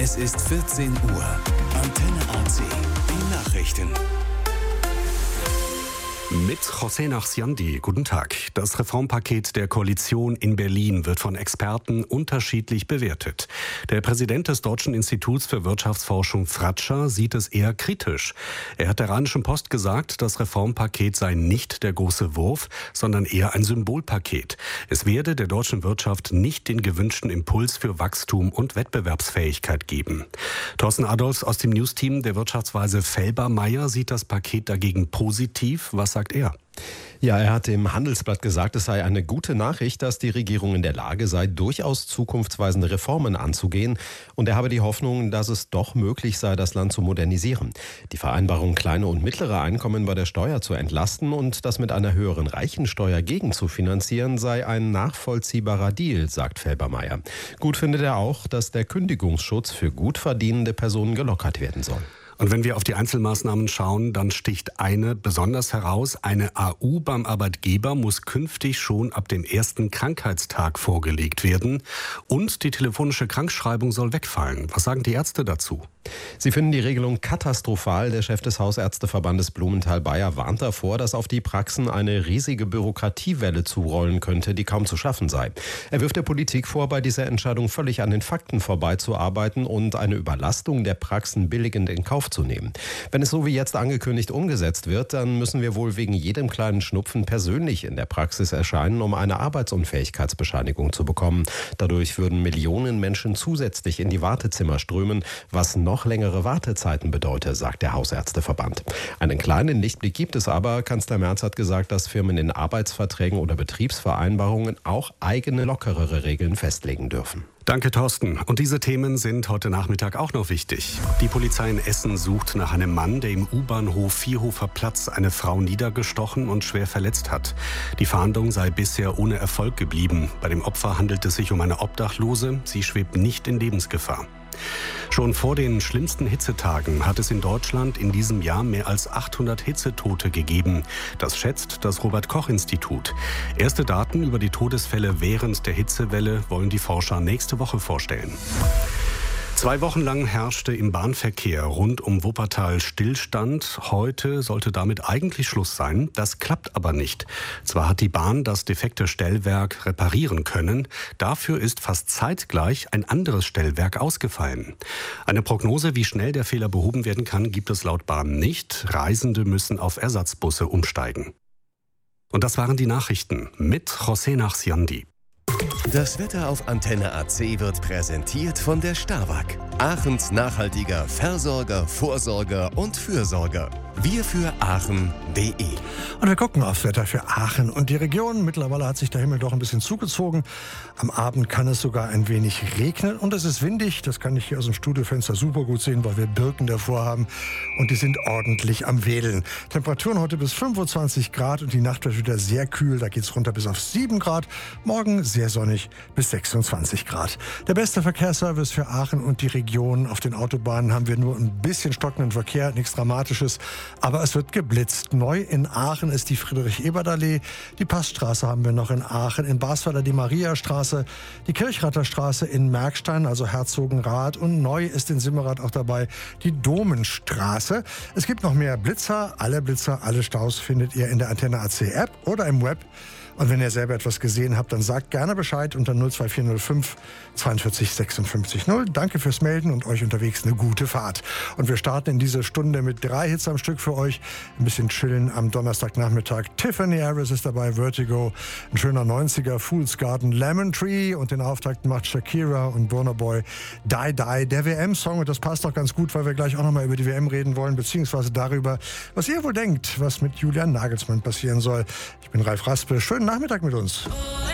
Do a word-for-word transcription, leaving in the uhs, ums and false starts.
Es ist vierzehn Uhr. Antenne A C. Die Nachrichten. Mit José Nachsiandi. Guten Tag. Das Reformpaket der Koalition in Berlin wird von Experten unterschiedlich bewertet. Der Präsident des Deutschen Instituts für Wirtschaftsforschung Fratscher sieht es eher kritisch. Er hat der Rheinischen Post gesagt, das Reformpaket sei nicht der große Wurf, sondern eher ein Symbolpaket. Es werde der deutschen Wirtschaft nicht den gewünschten Impuls für Wachstum und Wettbewerbsfähigkeit geben. Thorsten Adolfs aus dem Newsteam der Wirtschaftsweise Felbermayr sieht das Paket dagegen positiv. Was sagt er? Ja, er hat im Handelsblatt gesagt, es sei eine gute Nachricht, dass die Regierung in der Lage sei, durchaus zukunftsweisende Reformen anzugehen. Und er habe die Hoffnung, dass es doch möglich sei, das Land zu modernisieren. Die Vereinbarung, kleine und mittlere Einkommen bei der Steuer zu entlasten und das mit einer höheren Reichensteuer gegenzufinanzieren, sei ein nachvollziehbarer Deal, sagt Felbermayr. Gut findet er auch, dass der Kündigungsschutz für gut verdienende Personen gelockert werden soll. Und wenn wir auf die Einzelmaßnahmen schauen, dann sticht eine besonders heraus. Eine A U beim Arbeitgeber muss künftig schon ab dem ersten Krankheitstag vorgelegt werden. Und die telefonische Krankschreibung soll wegfallen. Was sagen die Ärzte dazu? Sie finden die Regelung katastrophal. Der Chef des Hausärzteverbandes Blumenthal-Bayer warnt davor, dass auf die Praxen eine riesige Bürokratiewelle zurollen könnte, die kaum zu schaffen sei. Er wirft der Politik vor, bei dieser Entscheidung völlig an den Fakten vorbeizuarbeiten und eine Überlastung der Praxen billigend in Kauf zu nehmen. Wenn es so wie jetzt angekündigt umgesetzt wird, dann müssen wir wohl wegen jedem kleinen Schnupfen persönlich in der Praxis erscheinen, um eine Arbeitsunfähigkeitsbescheinigung zu bekommen. Dadurch würden Millionen Menschen zusätzlich in die Wartezimmer strömen, was noch längere Wartezeiten bedeute, sagt der Hausärzteverband. Einen kleinen Lichtblick gibt es aber. Kanzler Merz hat gesagt, dass Firmen in Arbeitsverträgen oder Betriebsvereinbarungen auch eigene lockerere Regeln festlegen dürfen. Danke, Thorsten. Und diese Themen sind heute Nachmittag auch noch wichtig. Die Polizei in Essen sucht nach einem Mann, der im U-Bahnhof Vierhofer Platz eine Frau niedergestochen und schwer verletzt hat. Die Fahndung sei bisher ohne Erfolg geblieben. Bei dem Opfer handelt es sich um eine Obdachlose. Sie schwebt nicht in Lebensgefahr. Schon vor den schlimmsten Hitzetagen hat es in Deutschland in diesem Jahr mehr als achthundert Hitzetote gegeben. Das schätzt das Robert-Koch-Institut. Erste Daten über die Todesfälle während der Hitzewelle wollen die Forscher nächste Woche vorstellen. Zwei Wochen lang herrschte im Bahnverkehr rund um Wuppertal Stillstand. Heute sollte damit eigentlich Schluss sein. Das klappt aber nicht. Zwar hat die Bahn das defekte Stellwerk reparieren können, dafür ist fast zeitgleich ein anderes Stellwerk ausgefallen. Eine Prognose, wie schnell der Fehler behoben werden kann, gibt es laut Bahn nicht. Reisende müssen auf Ersatzbusse umsteigen. Und das waren die Nachrichten mit José Nachsiandi. Das Wetter auf Antenne A C wird präsentiert von der Starwag. Aachens nachhaltiger Versorger, Vorsorger und Fürsorger. Wir für Aachen punkt de. Und wir gucken aufs Wetter für Aachen und die Region. Mittlerweile hat sich der Himmel doch ein bisschen zugezogen. Am Abend kann es sogar ein wenig regnen und es ist windig. Das kann ich hier aus dem Studiofenster super gut sehen, weil wir Birken davor haben und die sind ordentlich am Wedeln. Temperaturen heute bis fünfundzwanzig Grad und die Nacht wird wieder sehr kühl. Da geht es runter bis auf sieben Grad. Morgen sehr sonnig bis sechsundzwanzig Grad. Der beste Verkehrsservice für Aachen und die Region. Auf den Autobahnen haben wir nur ein bisschen stockenden Verkehr, nichts Dramatisches. Aber es wird geblitzt. Neu in Aachen ist die Friedrich-Ebert-Allee. Die Passstraße haben wir noch in Aachen. In Basweiler die Mariastraße. Die Kirchrather Straße in Merkstein, also Herzogenrath. Und neu ist in Simmerath auch dabei die Domenstraße. Es gibt noch mehr Blitzer. Alle Blitzer, alle Staus findet ihr in der Antenne A C App oder im Web. Und wenn ihr selber etwas gesehen habt, dann sagt gerne Bescheid unter null zwei vier null fünf zweiundvierzig sechsundfünfzig null. Danke fürs Melden und euch unterwegs eine gute Fahrt. Und wir starten in diese Stunde mit drei Hits am Stück für euch. Ein bisschen chillen am Donnerstagnachmittag. Tiffany Harris ist dabei, Vertigo. Ein schöner neunziger, Fool's Garden, Lemon Tree. Und den Auftakt macht Shakira und Burna Boy, Die Die. Der W M-Song, und das passt doch ganz gut, weil wir gleich auch nochmal über die W M reden wollen, beziehungsweise darüber, was ihr wohl denkt, was mit Julian Nagelsmann passieren soll. Ich bin Ralf Raspe. Schönen Nachmittag mit uns.